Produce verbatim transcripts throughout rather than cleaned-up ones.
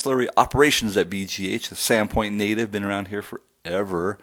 ancillary operations at B G H, a Sandpoint native, been around here forever.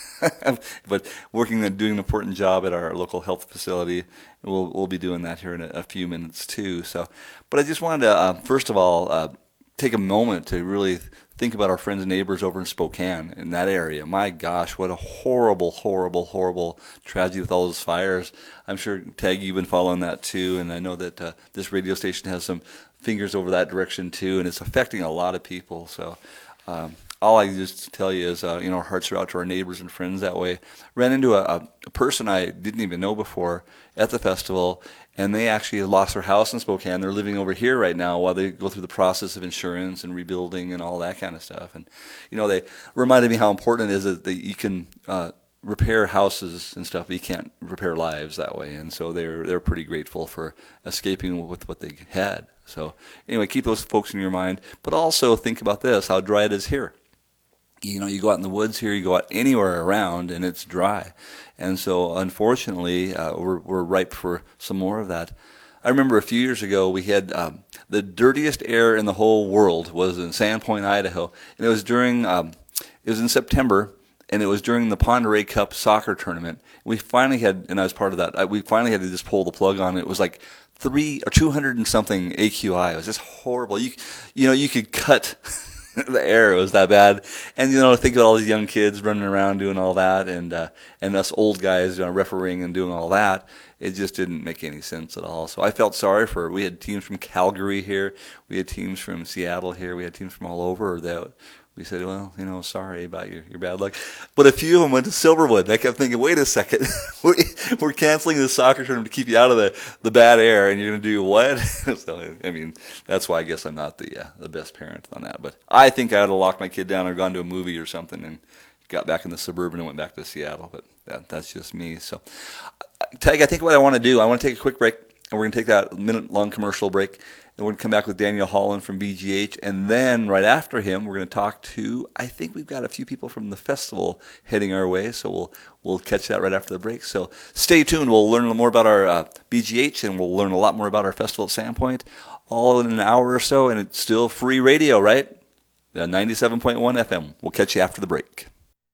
But working and doing an important job at our local health facility. We'll we'll be doing that here in a, a few minutes too. So, but I just wanted to uh, first of all uh, take a moment to really think about our friends and neighbors over in Spokane, in that area. My gosh, what a horrible, horrible, horrible tragedy with all those fires. I'm sure, Tag, you've been following that too, and I know that uh, this radio station has some fingers over that direction too, and it's affecting a lot of people. So. Um, All I just tell you is, uh, you know, our hearts are out to our neighbors and friends that way. Ran into a, a person I didn't even know before at the festival, and they actually lost their house in Spokane. They're living over here right now while they go through the process of insurance and rebuilding and all that kind of stuff. And, you know, they reminded me how important it is that, that you can uh, repair houses and stuff, but you can't repair lives that way. And so they're they're pretty grateful for escaping with what they had. So anyway, keep those folks in your mind, but also think about this, how dry it is here. You know, you go out in the woods here, you go out anywhere around, and it's dry. And so, unfortunately, uh, we're, we're ripe for some more of that. I remember a few years ago, we had um, the dirtiest air in the whole world was in Sandpoint, Idaho. And it was during, um, it was in September, and it was during the Ponderay Cup soccer tournament. We finally had, and I was part of that, we finally had to just pull the plug on it. It was like three or two hundred and something A Q I. It was just horrible. You, you know, you could cut the air. It was that bad. And, you know, think of all these young kids running around doing all that, and uh, and us old guys, you know, refereeing and doing all that. It just didn't make any sense at all. So I felt sorry for, we had teams from Calgary here. We had teams from Seattle here. We had teams from all over that. We said, well, you know, sorry about your, your bad luck. But a few of them went to Silverwood. And I kept thinking, wait a second. we're, we're canceling the soccer tournament to keep you out of the, the bad air, and you're going to do what? So, I mean, that's why I guess I'm not the uh, the best parent on that. But I think I would have locked my kid down or gone to a movie or something and got back in the suburban and went back to Seattle. But that, that's just me. So, Tag, I think what I want to do, I want to take a quick break, and we're going to take that minute-long commercial break. And we're going to come back with Daniel Holland from B G H. And then right after him, we're going to talk to, I think we've got a few people from the festival heading our way. So we'll we'll catch that right after the break. So stay tuned. We'll learn a little more about our uh, B G H, and we'll learn a lot more about our festival at Sandpoint, all in an hour or so. And it's still free radio, right? Uh, ninety-seven point one F M. We'll catch you after the break.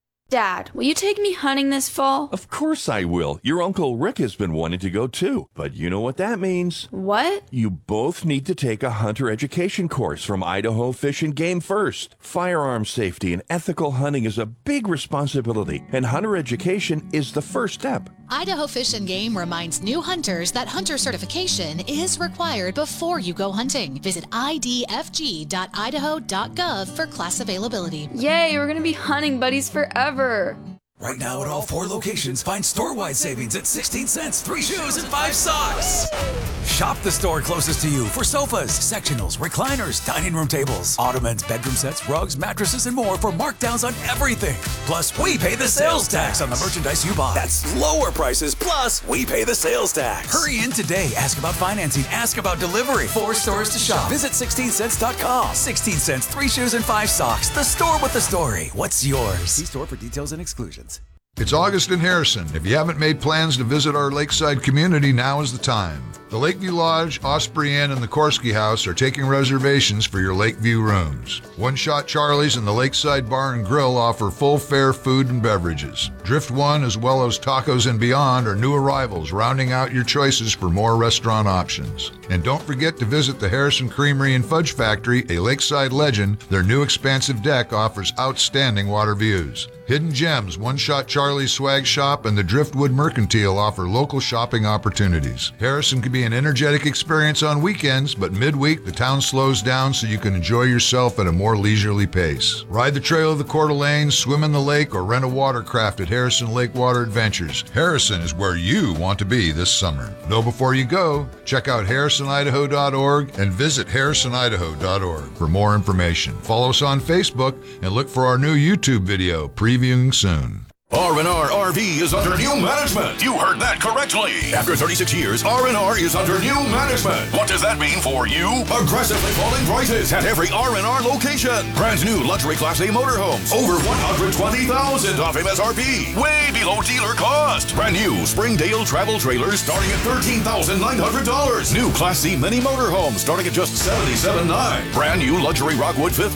Dad, will you take me hunting this fall? Of course I will. Your Uncle Rick has been wanting to go too. But you know what that means. What? You both need to take a hunter education course from Idaho Fish and Game First. Firearm safety and ethical hunting is a big responsibility, and hunter education is the first step. Idaho Fish and Game reminds new hunters that hunter certification is required before you go hunting. Visit I D F G dot idaho dot gov for class availability. Yay, we're going to be hunting buddies forever. Right now at all four locations, find store-wide savings at sixteen cents, three shoes, and five socks. Shop the store closest to you for sofas, sectionals, recliners, dining room tables, ottomans, bedroom sets, rugs, mattresses, and more for markdowns on everything. Plus, we pay the sales tax on the merchandise you buy. That's lower prices, plus we pay the sales tax. Hurry in today. Ask about financing. Ask about delivery. Four stores to shop. Visit sixteen cents dot com. sixteen cents, three shoes, and five socks. The store with the story. What's yours? See store for details and exclusions. It's August in Harrison. If you haven't made plans to visit our lakeside community, now is the time. The Lakeview Lodge, Osprey Inn, and the Korski House are taking reservations for your Lakeview rooms. One Shot Charlie's and the Lakeside Bar and Grill offer full fare food and beverages. Drift One, as well as Tacos and Beyond, are new arrivals, rounding out your choices for more restaurant options. And don't forget to visit the Harrison Creamery and Fudge Factory, a lakeside legend. Their new expansive deck offers outstanding water views. Hidden Gems, One Shot Charlie's Swag Shop, and the Driftwood Mercantile offer local shopping opportunities. Harrison can be an energetic experience on weekends, but midweek the town slows down so you can enjoy yourself at a more leisurely pace. Ride the trail of the Coeur d'Alene, swim in the lake, or rent a watercraft at Harrison Lake Water Adventures. Harrison is where you want to be this summer. Know before you go. Check out harrison idaho dot org and visit harrison idaho dot org for more information. Follow us on Facebook and look for our new YouTube video previewing soon. R and R R V is under new management. You heard that correctly. After thirty-six years, R and R is under new management. What does that mean for you? Aggressively falling prices at every R and R location. Brand new luxury Class A motorhomes. Over one hundred twenty thousand dollars off M S R P. Way below dealer cost. Brand new Springdale travel trailers starting at thirteen thousand nine hundred dollars. New Class C mini motorhomes starting at just seventy-seven thousand nine hundred dollars. Brand new luxury Rockwood fifth